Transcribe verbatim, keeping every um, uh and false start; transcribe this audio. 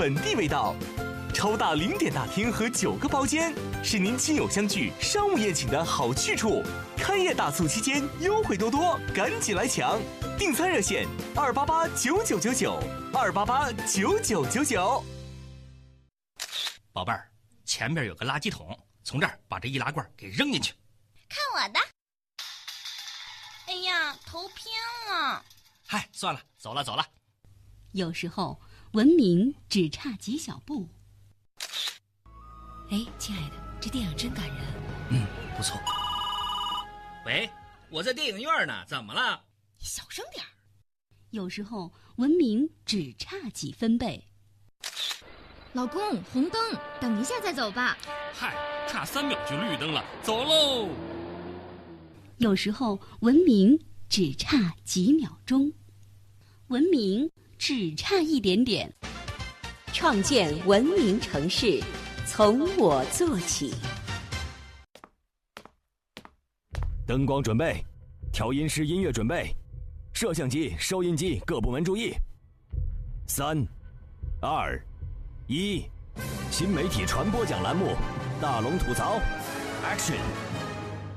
本地味道。超大零点大厅和九个包间，是您亲友相聚、商务宴请的好去处。开业大促期间优惠多多，赶紧来抢！订餐热线：二八八九九九九，二八八九九九九。 宝贝儿，前面有个垃圾桶，从这儿把这易拉罐给扔进去。 看我的！哎呀，头偏了。 嗨，算了，走了走了。 有时候文明只差几小步。 哎，亲爱的，这电影真感人。 嗯，不错。喂，我在电影院呢，怎么了？ 你小声点儿。 有时候文明只差几分贝。 老公，红灯，等一下再走吧。 嗨，差三秒就绿灯了，走喽。 有时候文明只差几秒钟，文明只差一点点。 创建文明城市，从我做起。 灯光准备，调音师音乐准备，摄像机、收音机各部门注意。三、二、一，新媒体传播奖栏目，大龙吐槽 ，Action。